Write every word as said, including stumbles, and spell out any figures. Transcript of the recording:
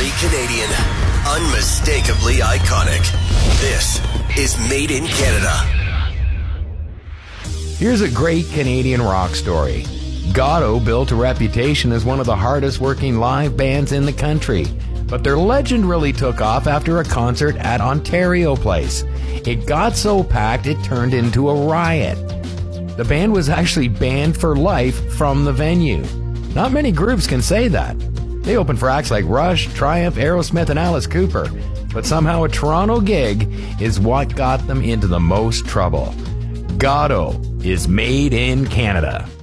Undeniably Canadian. Unmistakably iconic. This is Made in Canada. Here's a great Canadian rock story. Godot built a reputation as one of the hardest working live bands in the country. But their legend really took off after a concert at Ontario Place. It got so packed it turned into a riot. The band was actually banned for life from the venue. Not many groups can say that. They opened for acts like Rush, Triumph, Aerosmith, and Alice Cooper. But somehow a Toronto gig is what got them into the most trouble. Godot is Made in Canada.